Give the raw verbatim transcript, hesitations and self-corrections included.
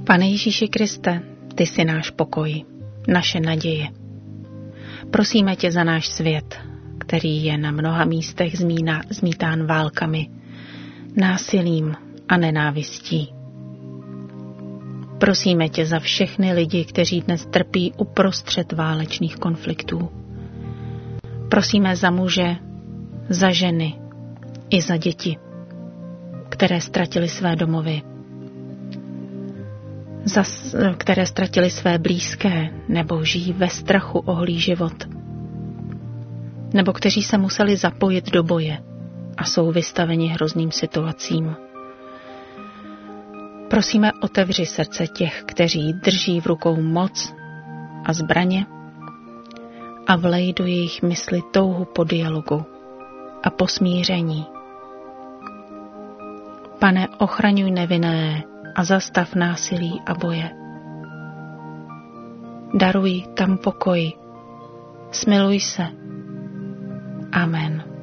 Pane Ježíši Kriste, ty jsi náš pokoj, naše naděje. Prosíme tě za náš svět, který je na mnoha místech zmína, zmítán válkami, násilím a nenávistí. Prosíme tě za všechny lidi, kteří dnes trpí uprostřed válečných konfliktů. Prosíme za muže, za ženy i za děti, které ztratily své domovy, za, které ztratily své blízké nebo žijí ve strachu o holý život, nebo kteří se museli zapojit do boje a jsou vystaveni hrozným situacím. Prosíme, otevři srdce těch, kteří drží v rukou moc a zbraně a vlej do jejich mysli touhu po dialogu a po smíření. Pane, ochraňuj nevinné a zastav násilí a boje. Daruj tam pokoj. Smiluj se. Amen.